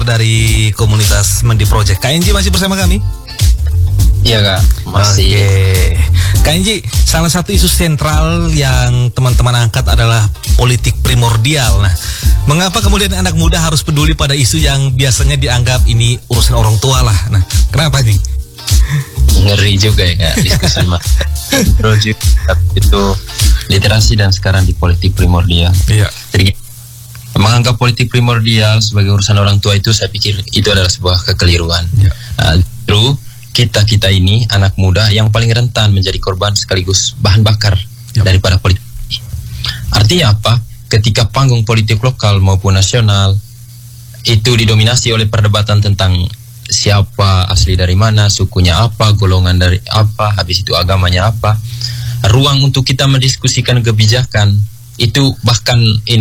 dari komunitas Mendi Project. Kak Enji masih bersama kami? Iya Kak, masih. Oke. Kak Enji, salah satu isu sentral yang teman-teman angkat adalah politik primordial. Nah, mengapa kemudian anak muda harus peduli pada isu yang biasanya dianggap ini urusan orang tua lah? Nah, kenapa nih? Ngeri juga ya Kak, diskusi project itu literasi dan sekarang di politik primordial. Iya. Jadi menganggap politik primordial sebagai urusan orang tua itu saya pikir itu adalah sebuah kekeliruan. Iya. Justru kita ini anak muda yang paling rentan menjadi korban sekaligus bahan bakar daripada politik. Artinya apa? Ketika panggung politik lokal maupun nasional itu didominasi oleh perdebatan tentang siapa asli dari mana, sukunya apa, golongan dari apa, habis itu agamanya apa, ruang untuk kita mendiskusikan kebijakan itu bahkan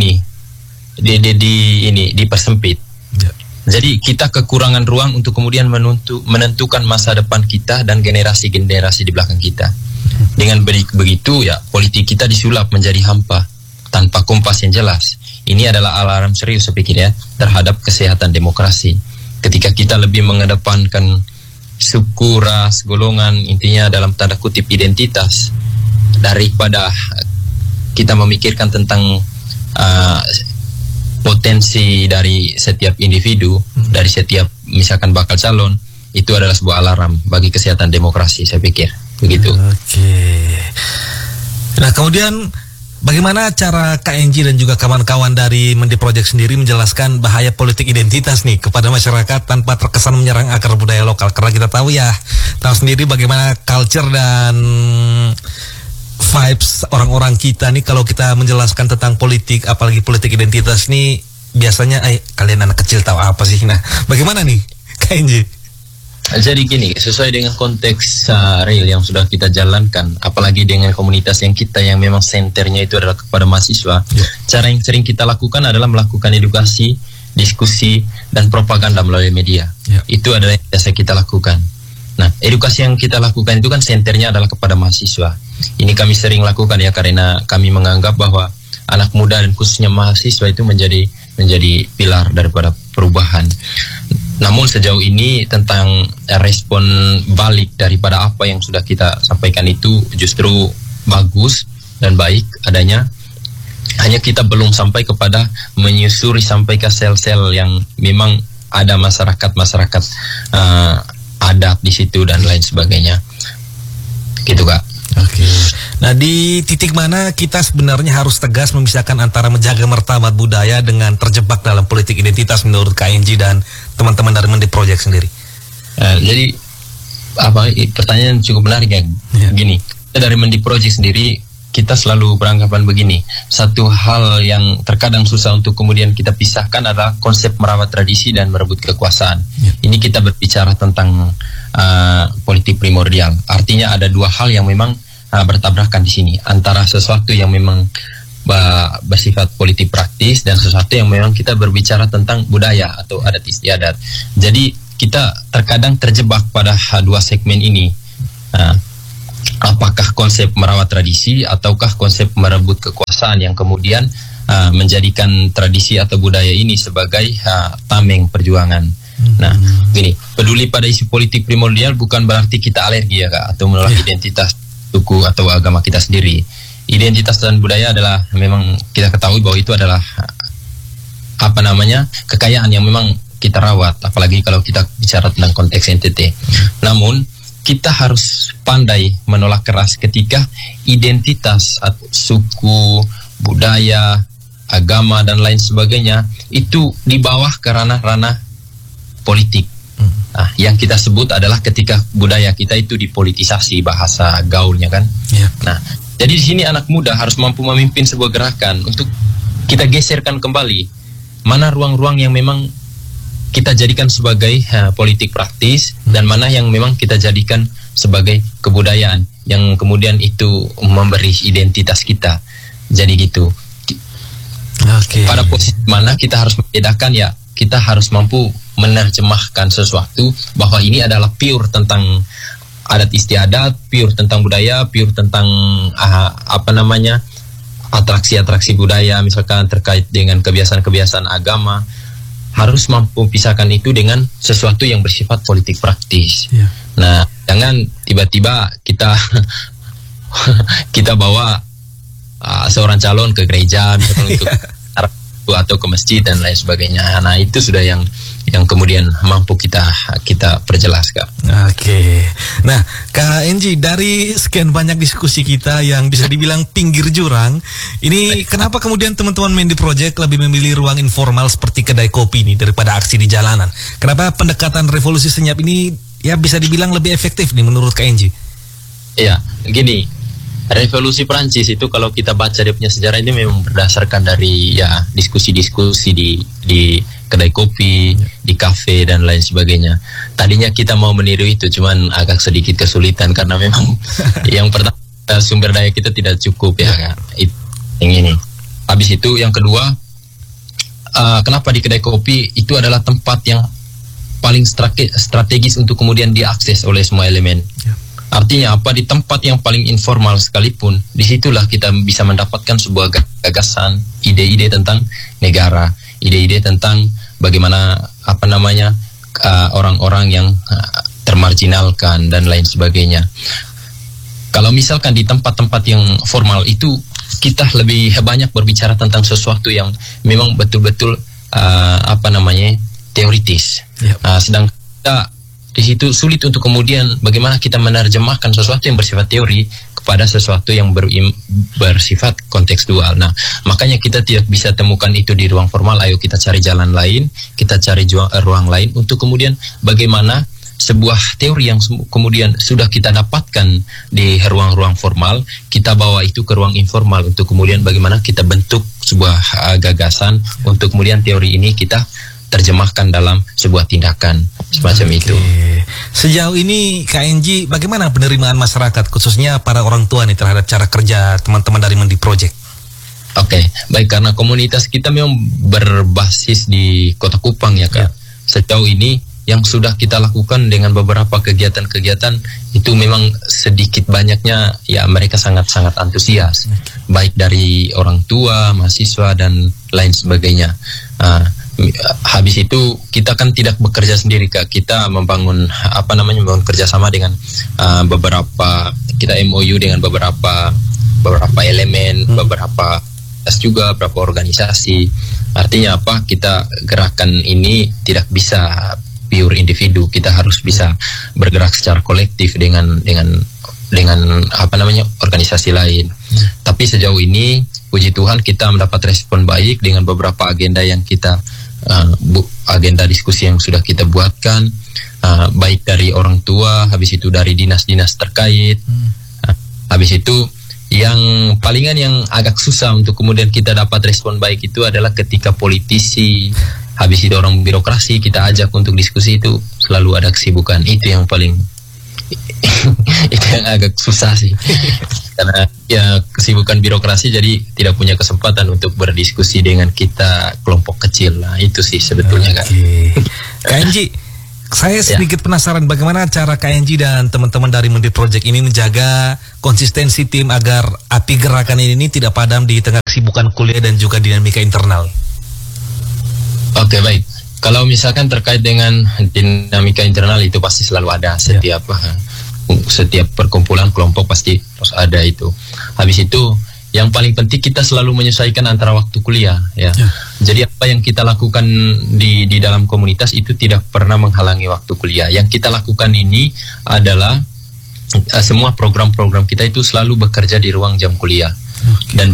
dipersempit. Ya. Jadi kita kekurangan ruang untuk kemudian menentukan masa depan kita dan generasi-generasi di belakang kita. Dengan begitu ya politik kita disulap menjadi hampa tanpa kompas yang jelas. Ini adalah alarm serius saya pikir ya terhadap kesehatan demokrasi. Ketika kita lebih mengedepankan suku, ras, golongan, intinya dalam tanda kutip identitas daripada kita memikirkan tentang potensi dari setiap individu, dari setiap misalkan bakal calon, itu adalah sebuah alarm bagi kesehatan demokrasi saya pikir begitu. Oke. Nah kemudian bagaimana cara KNJ dan juga kawan-kawan dari Mendi Project sendiri menjelaskan bahaya politik identitas nih kepada masyarakat tanpa terkesan menyerang akar budaya lokal? Karena kita tahu sendiri bagaimana culture dan vibes orang-orang kita nih kalau kita menjelaskan tentang politik, apalagi politik identitas nih biasanya kalian anak kecil tahu apa sih? Nah bagaimana nih KNJ? Jadi gini, sesuai dengan konteks real yang sudah kita jalankan, apalagi dengan komunitas yang memang senternya itu adalah kepada mahasiswa, cara yang sering kita lakukan adalah melakukan edukasi, diskusi, dan propaganda melalui media. Itu adalah yang biasa kita lakukan. Nah, edukasi yang kita lakukan itu kan senternya adalah kepada mahasiswa. Ini kami sering lakukan ya karena kami menganggap bahwa anak muda dan khususnya mahasiswa itu menjadi pilar daripada perubahan. Namun sejauh ini tentang respon balik daripada apa yang sudah kita sampaikan itu justru bagus dan baik adanya. Hanya kita belum sampai kepada menyusuri sampai ke sel-sel yang memang ada masyarakat adat di situ dan lain sebagainya. Gitu Kak. Oke. Nah di titik mana kita sebenarnya harus tegas memisahkan antara menjaga martabat budaya dengan terjebak dalam politik identitas menurut KNJ dan teman-teman dari Mendi Project sendiri? Jadi pertanyaan cukup menarik ya. Gini, dari Mendi Project sendiri kita selalu beranggapan begini. Satu hal yang terkadang susah untuk kemudian kita pisahkan adalah konsep merawat tradisi dan merebut kekuasaan. Ini kita berbicara tentang politik primordial. Artinya ada dua hal yang memang bertabrakan di sini antara sesuatu yang memang bersifat politik praktis dan sesuatu yang memang kita berbicara tentang budaya atau adat istiadat. Jadi kita terkadang terjebak pada dua segmen ini. Apakah konsep merawat tradisi ataukah konsep merebut kekuasaan yang kemudian menjadikan tradisi atau budaya ini sebagai tameng perjuangan. Nah, gini, peduli pada isu politik primordial bukan berarti kita alergi ya Kak, atau menolak identitas suku atau agama kita sendiri. Identitas dan budaya adalah memang kita ketahui bahwa itu adalah kekayaan yang memang kita rawat, apalagi kalau kita bicara tentang konteks NTT. Namun kita harus pandai menolak keras ketika identitas atau suku, budaya, agama dan lain sebagainya itu di bawah ke ranah-ranah politik. Nah, yang kita sebut adalah ketika budaya kita itu dipolitisasi bahasa gaulnya kan. Nah, jadi di sini anak muda harus mampu memimpin sebuah gerakan untuk kita geserkan kembali mana ruang-ruang yang memang kita jadikan sebagai politik praktis dan mana yang memang kita jadikan sebagai kebudayaan yang kemudian itu memberi identitas kita. Jadi gitu. Pada posisi mana kita harus membedakan ya, kita harus mampu menerjemahkan sesuatu bahwa ini adalah pure tentang adat istiadat, pure tentang budaya, pure tentang atraksi-atraksi budaya misalkan terkait dengan kebiasaan-kebiasaan agama. harus mampu pisahkan itu dengan sesuatu yang bersifat politik praktis. Nah, jangan tiba-tiba kita kita bawa seorang calon ke gereja misalkan untuk atau ke masjid dan lain sebagainya. Nah, itu sudah yang kemudian mampu kita perjelas, Kak. Oke. Nah, Kak Enji, dari sekian banyak diskusi kita yang bisa dibilang pinggir jurang, ini kenapa kemudian teman-teman Mendi Project lebih memilih ruang informal seperti kedai kopi ini daripada aksi di jalanan? Kenapa pendekatan revolusi senyap ini ya bisa dibilang lebih efektif nih menurut Kak Enji? Iya, gini. Revolusi Prancis itu kalau kita baca dia punya sejarah ini memang berdasarkan dari ya diskusi-diskusi di kedai kopi, di kafe dan lain sebagainya. Tadinya kita mau meniru itu, cuman agak sedikit kesulitan karena memang yang pertama sumber daya kita tidak cukup ya kan. Yang ini. Habis itu yang kedua, kenapa di kedai kopi itu adalah tempat yang paling strategis untuk kemudian diakses oleh semua elemen. Artinya apa, di tempat yang paling informal sekalipun, disitulah kita bisa mendapatkan sebuah gagasan, ide-ide tentang negara, ide-ide tentang bagaimana orang-orang yang termarginalkan dan lain sebagainya. Kalau misalkan di tempat-tempat yang formal itu kita lebih banyak berbicara tentang sesuatu yang memang betul-betul teoritis. Sedang kita di situ sulit untuk kemudian bagaimana kita menerjemahkan sesuatu yang bersifat teori kepada sesuatu yang bersifat kontekstual. Nah, makanya kita tidak bisa temukan itu di ruang formal. Ayo kita cari jalan lain, kita cari ruang lain untuk kemudian bagaimana sebuah teori yang kemudian sudah kita dapatkan di ruang-ruang formal, kita bawa itu ke ruang informal untuk kemudian bagaimana kita bentuk sebuah gagasan untuk kemudian teori ini kita terjemahkan dalam sebuah tindakan semacam itu. Sejauh ini KNJ, bagaimana penerimaan masyarakat khususnya para orang tua nih terhadap cara kerja teman-teman dari Mendi Project? Oke, baik, karena komunitas kita memang berbasis di Kota Kupang ya Kak. Sejauh ini yang sudah kita lakukan dengan beberapa kegiatan-kegiatan itu memang sedikit banyaknya ya mereka sangat-sangat antusias, baik dari orang tua, mahasiswa dan lain sebagainya. Habis itu kita kan tidak bekerja sendiri Kak, kita membangun membangun kerjasama dengan beberapa, kita MOU dengan beberapa elemen, beberapa juga beberapa organisasi. Artinya apa? Kita gerakan ini tidak bisa pure individu, kita harus bisa bergerak secara kolektif dengan organisasi lain. Tapi sejauh ini puji Tuhan kita mendapat respon baik dengan beberapa agenda yang kita agenda diskusi yang sudah kita buatkan, baik dari orang tua, habis itu dari dinas-dinas terkait. Habis itu yang palingan yang agak susah untuk kemudian kita dapat respon baik itu adalah ketika politisi, habis itu orang birokrasi kita ajak untuk diskusi, itu selalu ada kesibukan. Itu yang paling itu yang agak susah sih. Karena ya kesibukan birokrasi jadi tidak punya kesempatan untuk berdiskusi dengan kita kelompok kecil. Nah, itu sih sebetulnya Kak. KNJ, saya sedikit penasaran bagaimana cara KNJ dan teman-teman dari Mendi Project ini menjaga konsistensi tim agar api gerakan ini tidak padam di tengah kesibukan kuliah dan juga dinamika internal. Oke, baik. Kalau misalkan terkait dengan dinamika internal itu pasti selalu ada setiap perkumpulan kelompok pasti harus ada itu. Habis itu yang paling penting kita selalu menyesuaikan antara waktu kuliah ya. Jadi apa yang kita lakukan di dalam komunitas itu tidak pernah menghalangi waktu kuliah. Yang kita lakukan ini adalah semua program-program kita itu selalu bekerja di ruang jam kuliah. Dan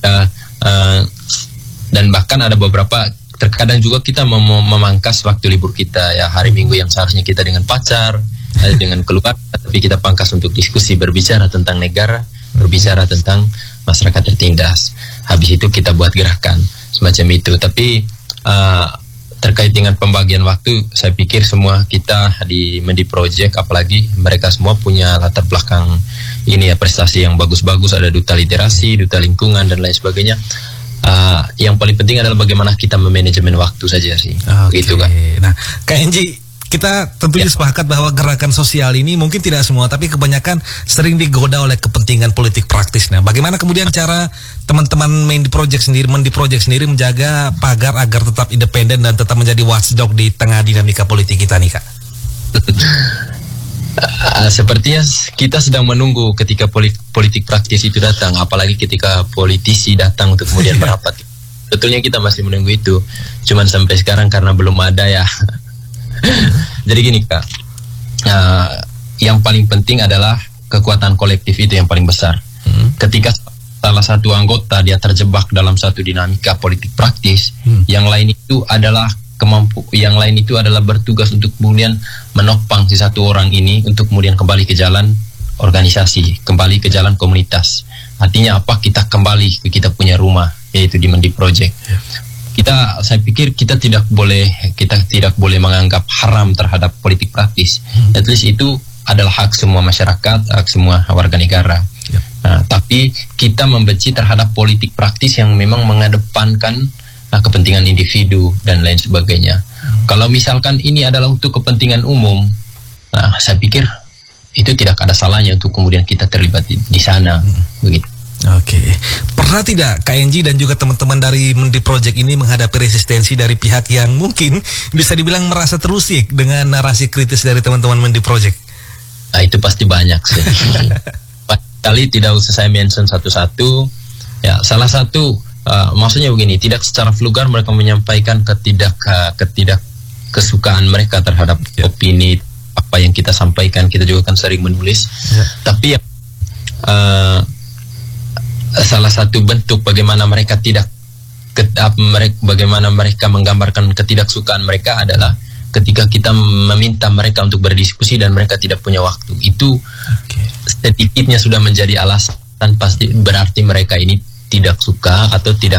bahkan ada beberapa, terkadang juga kita memangkas waktu libur kita ya, hari Minggu yang seharusnya kita dengan pacar, dengan keluarga, tapi kita pangkas untuk diskusi, berbicara tentang negara, berbicara tentang masyarakat tertindas. Habis itu kita buat gerakan semacam itu. Tapi terkait dengan pembagian waktu, saya pikir semua kita di Mendi Project, apalagi mereka semua punya latar belakang ini ya, prestasi yang bagus-bagus, ada duta literasi, duta lingkungan dan lain sebagainya. Yang paling penting adalah bagaimana kita memanajemen waktu saja sih. Gitu kan. Nah, KNJ, kita tentunya sepakat bahwa gerakan sosial ini mungkin tidak semua, tapi kebanyakan sering digoda oleh kepentingan politik praktis. Nah, bagaimana kemudian cara teman-teman Mendi Project sendiri menjaga pagar agar tetap independen dan tetap menjadi watchdog di tengah dinamika politik kita nih, Kak? Sepertinya kita sedang menunggu ketika politik praktis itu datang, apalagi ketika politisi datang untuk kemudian merapat. Betulnya kita masih menunggu itu, cuman sampai sekarang karena belum ada ya. Jadi gini, Kak, yang paling penting adalah kekuatan kolektif itu yang paling besar. Ketika salah satu anggota dia terjebak dalam satu dinamika politik praktis, yang lain itu adalah bertugas untuk kemudian menopang si satu orang ini untuk kemudian kembali ke jalan organisasi, kembali ke jalan komunitas. Artinya apa? Kita kembali ke kita punya rumah, yaitu di Mendi Project. Saya pikir kita tidak boleh menganggap haram terhadap politik praktis. At least itu adalah hak semua masyarakat, hak semua warga negara. Nah, tapi kita membenci terhadap politik praktis yang memang mengedepankan kepentingan individu dan lain sebagainya. Kalau misalkan ini adalah untuk kepentingan umum, saya pikir itu tidak ada salahnya untuk kemudian kita terlibat di sana, begitu. Oke. Pernah tidak KNJ dan juga teman-teman dari Mendi Project ini menghadapi resistensi dari pihak yang mungkin bisa dibilang merasa terusik dengan narasi kritis dari teman-teman Mendi Project? Nah, itu pasti banyak sih. Kali tidak usah saya mention satu-satu. Ya, salah satu maksudnya begini, tidak secara vulgar mereka menyampaikan ketidakkesukaan mereka terhadap opini apa yang kita sampaikan. Kita juga kan sering menulis, tapi salah satu bentuk bagaimana mereka bagaimana mereka menggambarkan ketidaksukaan mereka adalah ketika kita meminta mereka untuk berdiskusi dan mereka tidak punya waktu. Itu sedikitnya sudah menjadi alasan, pasti berarti mereka ini tidak suka atau tidak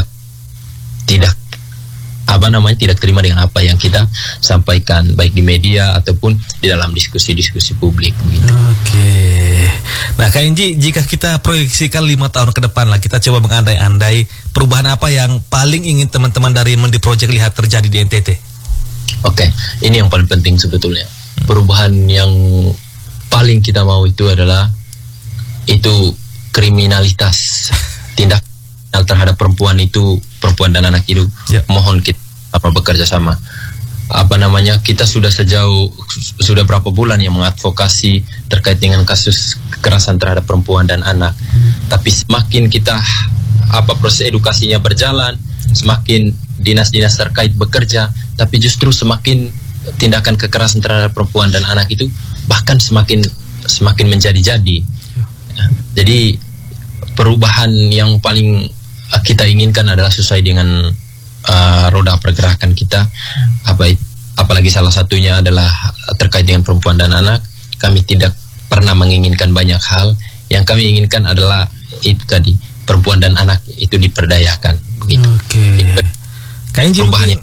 terima dengan apa yang kita sampaikan baik di media ataupun di dalam diskusi-diskusi publik. Gitu. Oke. Nah, KNJ, jika kita proyeksikan 5 tahun ke depan lah, kita coba mengandai-andai perubahan apa yang paling ingin teman-teman dari Mendi Project lihat terjadi di NTT? Oke, ini yang paling penting sebetulnya. Perubahan yang paling kita mau itu adalah kriminalitas, tindak terhadap perempuan dan anak itu. Mohon kita bekerja sama. Kita sudah berapa bulan yang mengadvokasi terkait dengan kasus kekerasan terhadap perempuan dan anak. Tapi semakin kita proses edukasinya berjalan, semakin dinas-dinas terkait bekerja, tapi justru semakin tindakan kekerasan terhadap perempuan dan anak itu bahkan semakin menjadi-jadi. Jadi perubahan yang paling kita inginkan adalah sesuai dengan roda pergerakan kita, apalagi salah satunya adalah terkait dengan perempuan dan anak. Kami tidak pernah menginginkan banyak hal. Yang kami inginkan adalah itu tadi, perempuan dan anak itu diperdayakan, begitu. KNJ mungkin,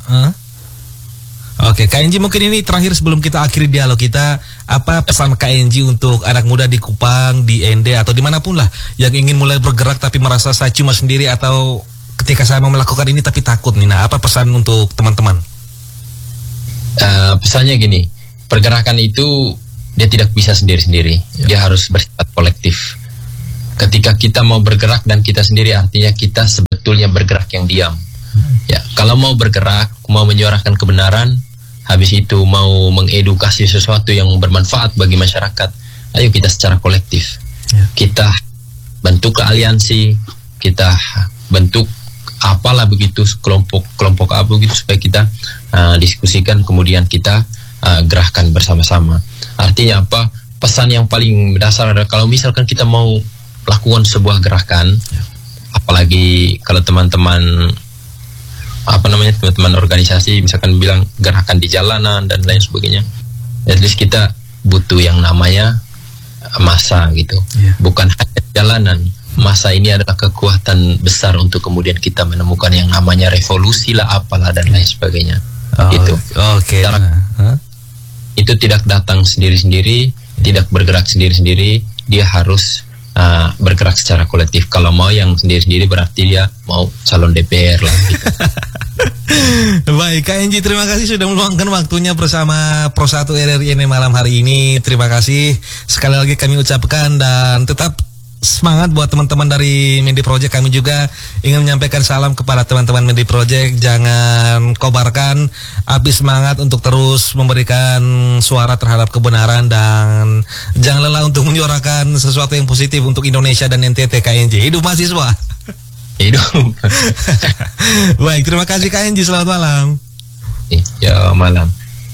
KNJ mungkin ini terakhir sebelum kita akhiri dialog kita, apa pesan KNJ untuk anak muda di Kupang, di ND atau dimanapun lah yang ingin mulai bergerak tapi merasa saya cuma sendiri, atau ketika saya mau melakukan ini tapi takut nih. Nah, apa pesan untuk teman-teman? Pesannya gini, pergerakan itu dia tidak bisa sendiri-sendiri, dia harus bersifat kolektif. Ketika kita mau bergerak dan kita sendiri, artinya kita sebetulnya bergerak yang diam. Ya, kalau mau bergerak, mau menyuarakan kebenaran, habis itu mau mengedukasi sesuatu yang bermanfaat bagi masyarakat, ayo kita secara kolektif. Kita bentuk aliansi, kita bentuk apalah begitu, kelompok apa begitu, supaya kita diskusikan, kemudian kita gerakkan bersama-sama. Artinya apa? Pesan yang paling mendasar adalah kalau misalkan kita mau lakukan sebuah gerakan, apalagi kalau teman-teman organisasi misalkan bilang gerakan di jalanan dan lain sebagainya, at least kita butuh yang namanya massa gitu. Bukan hanya jalanan, massa ini adalah kekuatan besar untuk kemudian kita menemukan yang namanya revolusi lah, apalah dan lain sebagainya. Gitu. Itu tidak datang sendiri-sendiri, tidak bergerak sendiri-sendiri, dia harus bergerak secara kolektif. Kalau mau yang sendiri-sendiri berarti dia mau calon DPR lah gitu. Baik, Kak Enji, terima kasih sudah meluangkan waktunya bersama Pro 1 RRI malam hari ini. Terima kasih sekali lagi kami ucapkan, dan tetap semangat buat teman-teman dari Mendi Project. Kami juga ingin menyampaikan salam kepada teman-teman Mendi Project. Jangan kobarkan api semangat untuk terus memberikan suara terhadap kebenaran, dan jangan lelah untuk menyuarakan sesuatu yang positif untuk Indonesia dan NTT. KNJ, hidup mahasiswa. Hidup. Baik, terima kasih KNJ, selamat malam. Ya, malam.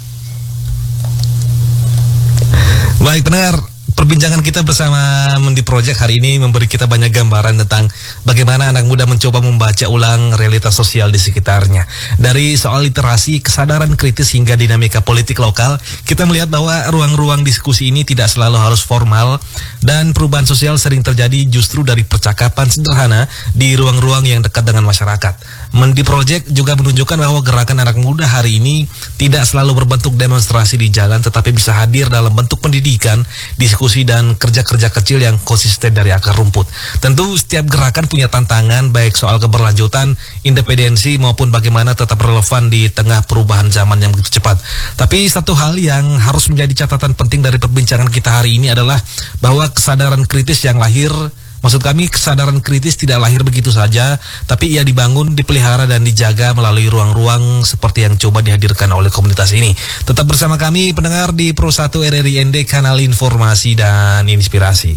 Baik, pendengar, perbincangan kita bersama Mendi Project hari ini memberi kita banyak gambaran tentang bagaimana anak muda mencoba membaca ulang realitas sosial di sekitarnya. Dari soal literasi, kesadaran kritis hingga dinamika politik lokal, kita melihat bahwa ruang-ruang diskusi ini tidak selalu harus formal, dan perubahan sosial sering terjadi justru dari percakapan sederhana di ruang-ruang yang dekat dengan masyarakat. Mendi Project juga menunjukkan bahwa gerakan anak muda hari ini tidak selalu berbentuk demonstrasi di jalan, tetapi bisa hadir dalam bentuk pendidikan, diskusi, dan kerja-kerja kecil yang konsisten dari akar rumput. Tentu setiap gerakan punya tantangan, baik soal keberlanjutan, independensi, maupun bagaimana tetap relevan di tengah perubahan zaman yang begitu cepat. Tapi satu hal yang harus menjadi catatan penting dari perbincangan kita hari ini adalah bahwa kesadaran kritis yang lahir, maksud kami kesadaran kritis tidak lahir begitu saja, tapi ia dibangun, dipelihara, dan dijaga melalui ruang-ruang seperti yang coba dihadirkan oleh komunitas ini. Tetap bersama kami pendengar di Pro 1 RRI ND, kanal informasi dan inspirasi.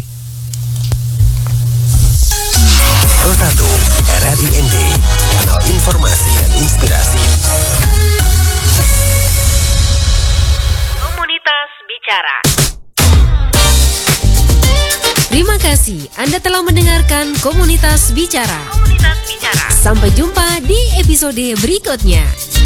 Pro 1 RRI ND, kanal informasi dan inspirasi. Komunitas Bicara. Terima kasih Anda telah mendengarkan Komunitas Bicara. Komunitas Bicara. Sampai jumpa di episode berikutnya.